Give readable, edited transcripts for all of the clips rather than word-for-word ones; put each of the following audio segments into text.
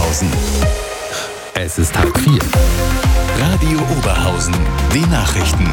Oberhausen. Es ist 3:30. Radio Oberhausen, die Nachrichten.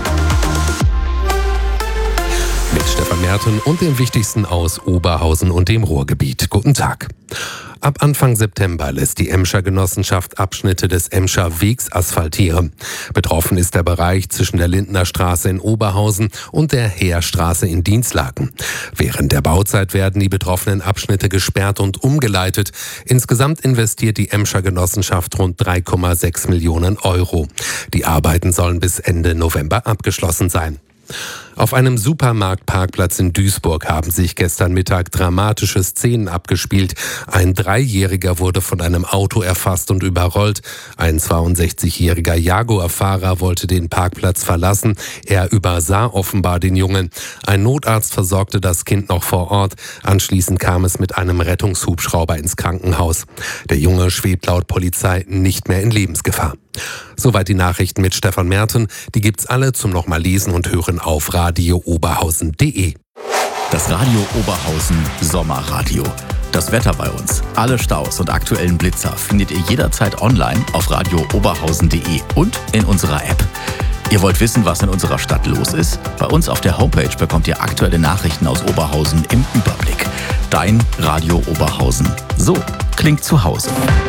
Mit Stefan Merten und dem Wichtigsten aus Oberhausen und dem Ruhrgebiet. Guten Tag. Ab Anfang September lässt die Emscher Genossenschaft Abschnitte des Emscher Wegs asphaltieren. Betroffen ist der Bereich zwischen der Lindner Straße in Oberhausen und der Heerstraße in Dinslaken. Während der Bauzeit werden die betroffenen Abschnitte gesperrt und umgeleitet. Insgesamt investiert die Emscher Genossenschaft rund 3,6 Millionen Euro. Die Arbeiten sollen bis Ende November abgeschlossen sein. Auf einem Supermarktparkplatz in Duisburg haben sich gestern Mittag dramatische Szenen abgespielt. Ein 3-Jähriger wurde von einem Auto erfasst und überrollt. Ein 62-jähriger Jaguar-Fahrer wollte den Parkplatz verlassen. Er übersah offenbar den Jungen. Ein Notarzt versorgte das Kind noch vor Ort. Anschließend kam es mit einem Rettungshubschrauber ins Krankenhaus. Der Junge schwebt laut Polizei nicht mehr in Lebensgefahr. Soweit die Nachrichten mit Stefan Merten. Die gibt's alle zum nochmal lesen und hören auf radiooberhausen.de. Das Radio Oberhausen Sommerradio. Das Wetter bei uns, alle Staus und aktuellen Blitzer findet ihr jederzeit online auf radiooberhausen.de und in unserer App. Ihr wollt wissen, was in unserer Stadt los ist? Bei uns auf der Homepage bekommt ihr aktuelle Nachrichten aus Oberhausen im Überblick. Dein Radio Oberhausen. So klingt zu Hause.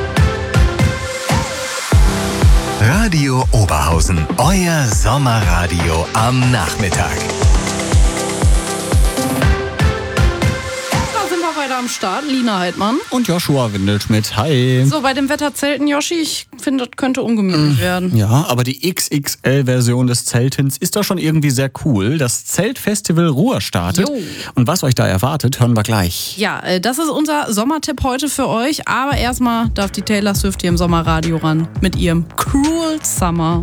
Radio Oberhausen, euer Sommerradio am Nachmittag. Da sind wir weiter am Start. Lina Heidmann. Und Joshua Windelschmidt. Hi. So, bei dem Wetterzelten, Joshi, ich finde, das könnte ungemütlich werden. Ja, aber die XXL-Version des Zeltens ist doch schon irgendwie sehr cool. Das Zeltfestival Ruhr startet. Jo. Und was euch da erwartet, hören wir gleich. Ja, das ist unser Sommertipp heute für euch. Aber erstmal darf die Taylor Swift hier im Sommerradio ran mit ihrem Cruel Summer.